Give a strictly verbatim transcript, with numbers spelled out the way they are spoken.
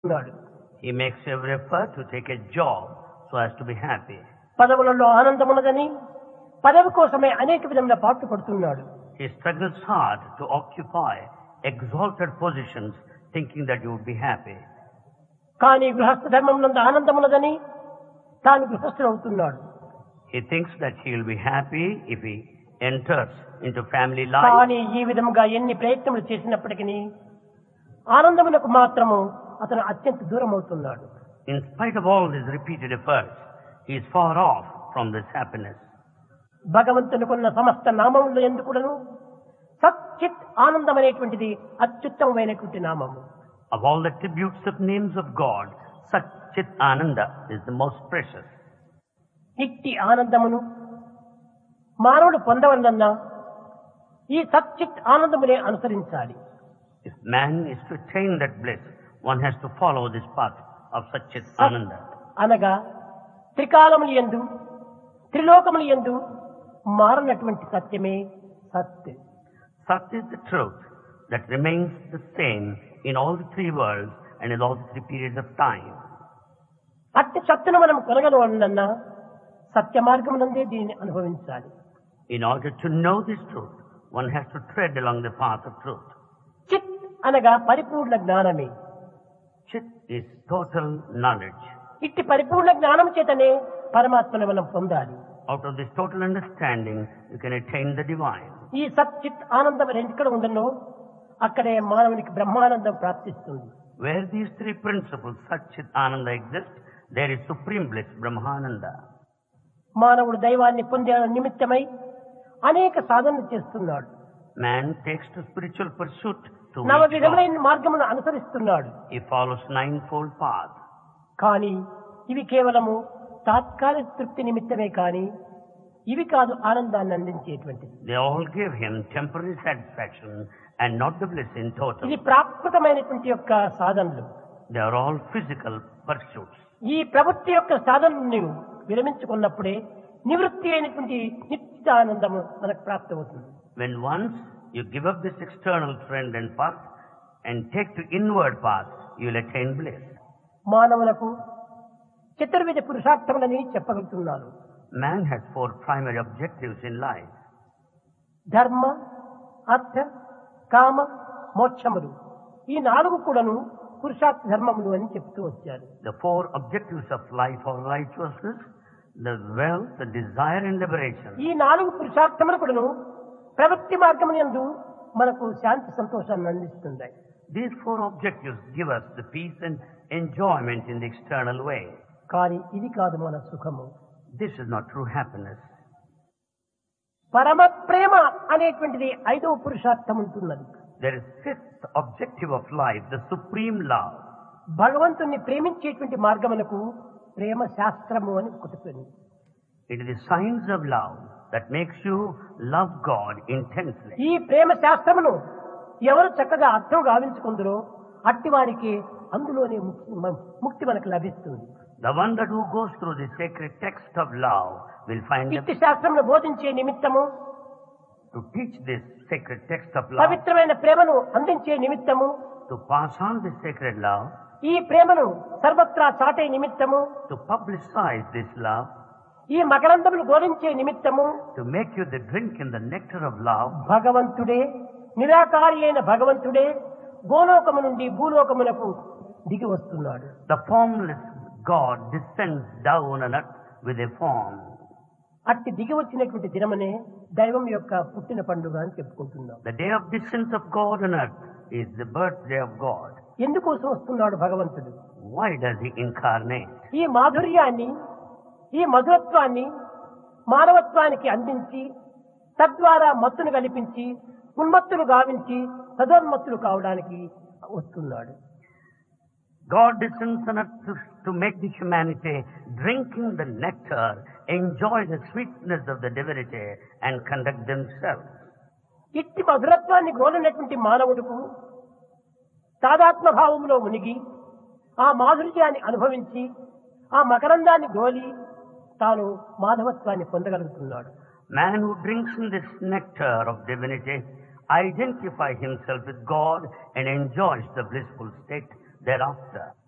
ఉన్నాడు. He makes every effort to take a job so as to be happy. పదవులలో ఆనందమున్నదని పదవి కోసమే అనేక విధముల పాటు పడుతున్నాడు. He struggles hard to occupy exalted positions thinking that you would be happy. కానీ గృహస్థ ధర్మమునందు ఆనందమున్నదని తాను గృహస్థుడు అవుతున్నాడు. He thinks that he will be happy if he enters into family life. కానీ ఈ విధముగా ఎన్ని ప్రయత్నములు చేసినప్పటికీ ఆనందమునకు మాత్రము అతను అత్యంత దూరం అవుతున్నాడు. In spite of all these repeated efforts, he is far off from this happiness. భగవంతునికున్న సమస్త నామములు ఎందుకును సచ్చిత్ ఆనందం అనేటువంటిది అత్యుత్తమమైనటువంటి నామము. Of all the tributes of names of God, Satchit Ananda is the most precious. ఇట్టి ఆనందమును మానవుడు పొందవలనన్నా ఈ సచ్చిత్ ఆనందమునే అనుసరించాలి. If man is to attain that bliss, one has to follow this path of Satchit Ananda. అనగా త్రికాలములు యందు త్రిలోకములు యందు మారనటువంటి సత్యమే సత్. Sat is the truth that remains the same in all the three worlds and in all the three periods of time. అట్టి సత్తును మనం కొనగలవలనన్నా సత్య మార్గమునందే దీనిని అనుభవించాలి. In order to know this truth, one has to tread along the path of truth. చిత్ అనగా పరిపూర్ణ జ్ఞానమే. Chit is total knowledge. ఇట్టి పరిపూర్ణ జ్ఞానం చేతనే పరమాత్మను మనం పొందాలి. Out of this total understanding, you can attain the divine. ఈ సచ్చిత్ ఆనందం ఎక్కడ ఉందనో అక్కడే మానవునికి బ్రహ్మానందం ప్రాప్తిస్తుంది. Where these three principles, Satchit Ananda, exist, there is supreme bliss, Brahmananda. మానవుడు దైవాన్ని పొందే నిమిత్తమై అనేక సాధనలు చేస్తున్నాడు. Man takes to spiritual pursuit to నవ reach God. విధములైన మార్గమును అనుసరిస్తున్నాడు. He follows ninefold path. కానీ ఇవి కేవలము తాత్కాలిక తృప్తి నిమిత్తమే కానీ ఇవి కాదు ఆనందాన్ని అందించేటువంటిది. They all give him temporary satisfaction and not the bliss in total. ఇది ప్రాకృతమైనటువంటి యొక్క సాధనలు. They are all physical pursuits. ఈ ప్రవృత్తి యొక్క సాధనను విరమించుకున్నప్పుడే నివృత్తి అయినటువంటి నిత్య ఆనందము మనకు ప్రాప్తమవుతుంది. When once you give up this external trend and path and take to inward path, you will attain bliss. మానవులకు చతుర్విధ పురుషార్థములని చెప్పగలుగుతున్నాను. Man has four primary objectives in life. ధర్మ, అర్థ, కామ, మోక్షములు ఈ నాలుగు కూడాను పురుషార్థ ధర్మములు అని చెప్తూ వచ్చారు. The four objectives of life are righteousness, the wealth, the desire and liberation. ఈ నాలుగు పురుషార్థములు కూడాను ప్రవృత్తి మార్గమునందు మనకు శాంతి సంతోషాన్ని అందిస్తుంది. These four objectives give us the peace and enjoyment in the external way. కానీ ఇది కాదు మన సుఖము. This is not true happiness. పరమ ప్రేమ అనేటువంటిది ఐదవ పురుషార్థం ఉంటున్నది. There is fifth objective of life, the supreme love. భగవంతుణ్ణి ప్రేమించేటువంటి మార్గమునకు ప్రేమ శాస్త్రము అని ఒకటి ఉంది. It is the science of love that makes you love God intensely. ఈ ప్రేమ శాస్త్రమును ఎవరు చక్కగా అర్థం గావించుకుందరో అట్టి వారికి అందులోనే ముక్తి ముక్తి మనకు లభిస్తుంది. The one that who goes through the sacred text of love will find the, ఇట్టి శాస్త్రమును బోధించే నిమిత్తము to teach this sacred text of love, పవిత్రమైన ప్రేమను అందించే నిమిత్తము to pass on this sacred love, ఈ ప్రేమను సర్వత్రా చాటే నిమిత్తము to publicize this love, ఈ మకరందములు బోధించే నిమిత్తము to make you the drink in the nectar of love. భగవంతుడే నిరాకారి అయిన భగవంతుడే గోలోకము నుండి భూలోకమునకు దిగి వస్తున్నాడు. The formless God descends down on earth with a form. అట్టి దిగి వచ్చినటువంటి దినమనే దైవం యొక్క పుట్టిన పండుగ అని చెప్పుకుంటున్నాం. The day of descent of God on earth is the birthday of God. ఎందుకోసం వస్తున్నాడు భగవంతుడు? Why does he incarnate? ఈ మాధుర్యాన్ని ఈ మధురత్వాన్ని మానవత్వానికి అందించి తద్వారా మత్తును కల్పించి ఉన్మత్తులు గావించి సదోన్మత్తులు కావడానికి వస్తున్నాడు. God descends on earth to, to make the humanity drinking the nectar, enjoy the sweetness of the divinity and conduct themselves. ఇట్టి మధురత్వాన్ని గోలినటువంటి మానవుడుకు తాదాత్మ భావంలో మునిగి ఆ మాధుర్యాన్ని అనుభవించి ఆ మకరందాన్ని గోలి తాను మాధవత్వాన్ని పొందగలుగుతున్నాడు. Man who drinks in this nectar of divinity identifies himself with God and enjoys the blissful state thereafter.